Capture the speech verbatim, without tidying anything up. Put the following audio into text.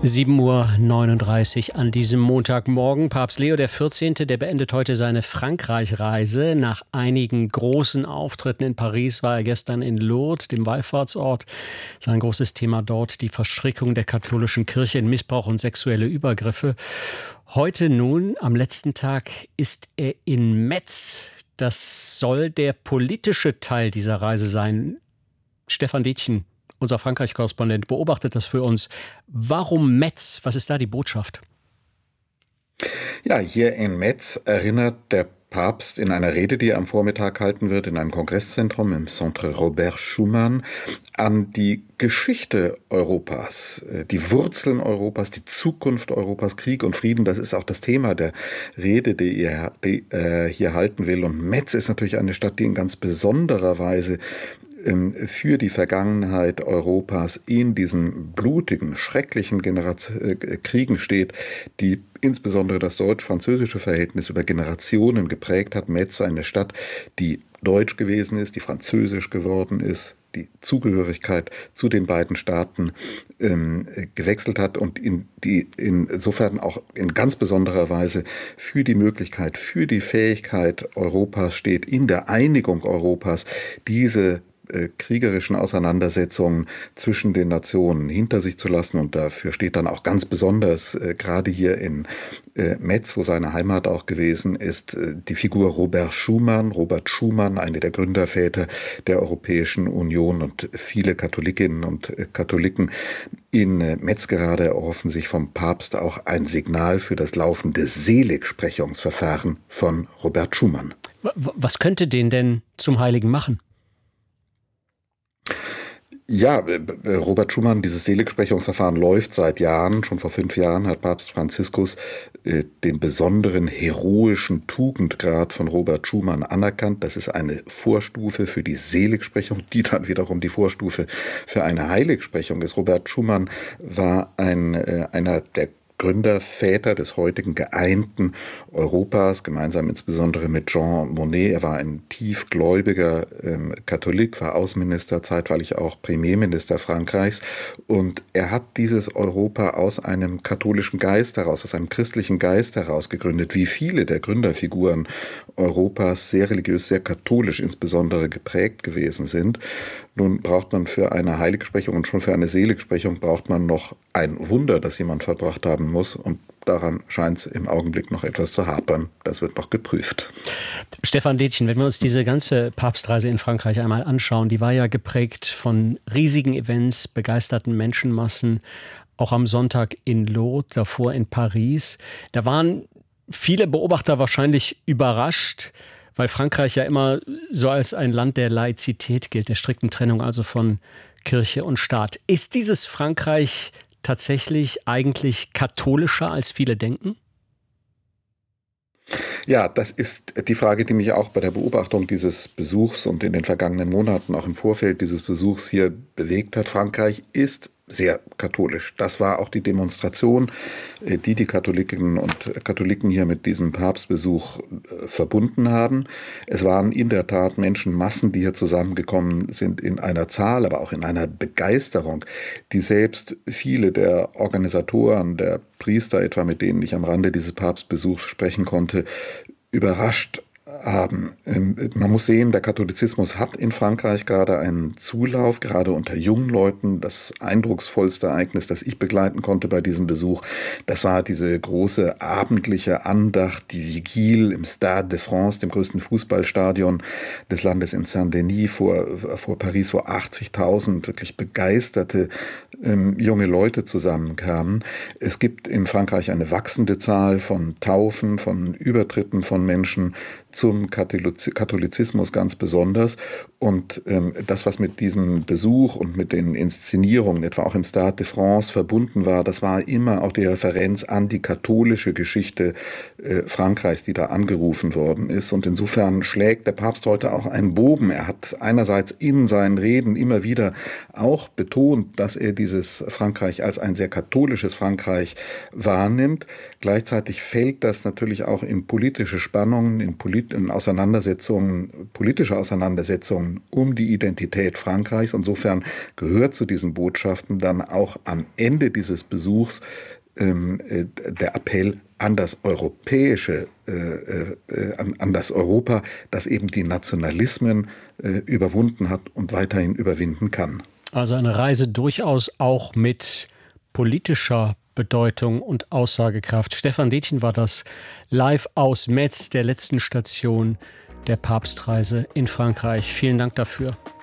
sieben Uhr neununddreißig an diesem Montagmorgen. Papst Leo der vierzehnte. Der beendet heute seine Frankreich-Reise. Nach einigen großen Auftritten in Paris war er gestern in Lourdes, dem Wallfahrtsort. Sein großes Thema dort die Verstrickung der katholischen Kirche in Missbrauch und sexuelle Übergriffe. Heute nun, am letzten Tag, ist er in Metz. Das soll der politische Teil dieser Reise sein. Stefan Detjen, unser Frankreich-Korrespondent, beobachtet das für uns. Warum Metz? Was ist da die Botschaft? Ja, hier in Metz erinnert der Papst in einer Rede, die er am Vormittag halten wird, in einem Kongresszentrum im Centre Robert Schuman, an die Geschichte Europas, die Wurzeln Europas, die Zukunft Europas, Krieg und Frieden. Das ist auch das Thema der Rede, die er die, äh, hier halten will. Und Metz ist natürlich eine Stadt, die in ganz besonderer Weise für die Vergangenheit Europas in diesen blutigen, schrecklichen Generation, äh, Kriegen steht, die insbesondere das deutsch-französische Verhältnis über Generationen geprägt hat. Metz, eine Stadt, die deutsch gewesen ist, die französisch geworden ist, die Zugehörigkeit zu den beiden Staaten ähm, gewechselt hat und in die insofern auch in ganz besonderer Weise für die Möglichkeit, für die Fähigkeit Europas steht, in der Einigung Europas diese kriegerischen Auseinandersetzungen zwischen den Nationen hinter sich zu lassen. Und dafür steht dann auch ganz besonders, äh, gerade hier in äh, Metz, wo seine Heimat auch gewesen ist, äh, die Figur Robert Schuman. Robert Schuman, eine der Gründerväter der Europäischen Union, und viele Katholikinnen und äh, Katholiken in äh, Metz gerade erhoffen sich vom Papst auch ein Signal für das laufende Seligsprechungsverfahren von Robert Schuman. Was könnte den denn zum Heiligen machen? Ja, Robert Schuman, dieses Seligsprechungsverfahren läuft seit Jahren. Schon vor fünf Jahren hat Papst Franziskus äh, den besonderen heroischen Tugendgrad von Robert Schuman anerkannt. Das ist eine Vorstufe für die Seligsprechung, die dann wiederum die Vorstufe für eine Heiligsprechung ist. Robert Schuman war ein, äh, einer der Gründerväter des heutigen geeinten Europas, gemeinsam insbesondere mit Jean Monnet. Er war ein tiefgläubiger ähm, Katholik, war Außenminister, zeitweilig auch Premierminister Frankreichs. Und er hat dieses Europa aus einem katholischen Geist heraus, aus einem christlichen Geist heraus gegründet, wie viele der Gründerfiguren Europas sehr religiös, sehr katholisch insbesondere geprägt gewesen sind. Nun braucht man für eine Heiligsprechung und schon für eine Seligsprechung braucht man noch ein Wunder, das jemand verbracht haben muss. Und daran scheint es im Augenblick noch etwas zu hapern. Das wird noch geprüft. Stefan Detjen, wenn wir uns diese ganze Papstreise in Frankreich einmal anschauen, die war ja geprägt von riesigen Events, begeisterten Menschenmassen, auch am Sonntag in Lourdes, davor in Paris. Da waren viele Beobachter wahrscheinlich überrascht, weil Frankreich ja immer so als ein Land der Laizität gilt, der strikten Trennung also von Kirche und Staat. Ist dieses Frankreich tatsächlich eigentlich katholischer, als viele denken? Ja, das ist die Frage, die mich auch bei der Beobachtung dieses Besuchs und in den vergangenen Monaten auch im Vorfeld dieses Besuchs hier bewegt hat. Frankreich ist sehr katholisch. Das war auch die Demonstration, die die Katholikinnen und Katholiken hier mit diesem Papstbesuch verbunden haben. Es waren in der Tat Menschenmassen, die hier zusammengekommen sind, in einer Zahl, aber auch in einer Begeisterung, die selbst viele der Organisatoren, der Priester etwa, mit denen ich am Rande dieses Papstbesuchs sprechen konnte, überrascht haben. Man muss sehen, der Katholizismus hat in Frankreich gerade einen Zulauf, gerade unter jungen Leuten. Das eindrucksvollste Ereignis, das ich begleiten konnte bei diesem Besuch, das war diese große abendliche Andacht, die Vigile im Stade de France, dem größten Fußballstadion des Landes in Saint-Denis vor, vor Paris, wo achtzigtausend wirklich begeisterte ähm, junge Leute zusammenkamen. Es gibt in Frankreich eine wachsende Zahl von Taufen, von Übertritten von Menschen zum Katholizismus ganz besonders. Und ähm, das, was mit diesem Besuch und mit den Inszenierungen, etwa auch im Stade de France, verbunden war, das war immer auch die Referenz an die katholische Geschichte äh, Frankreichs, die da angerufen worden ist. Und insofern schlägt der Papst heute auch einen Bogen. Er hat einerseits in seinen Reden immer wieder auch betont, dass er dieses Frankreich als ein sehr katholisches Frankreich wahrnimmt. Gleichzeitig fällt das natürlich auch in politische Spannungen, in politische in Auseinandersetzungen, politische Auseinandersetzungen um die Identität Frankreichs. Insofern gehört zu diesen Botschaften dann auch am Ende dieses Besuchs ähm, äh, der Appell an das europäische, äh, äh, an, an das Europa, das eben die Nationalismen äh, überwunden hat und weiterhin überwinden kann. Also eine Reise durchaus auch mit politischer Bedeutung und Aussagekraft. Stefan Detjen war das live aus Metz, der letzten Station der Papstreise in Frankreich. Vielen Dank dafür.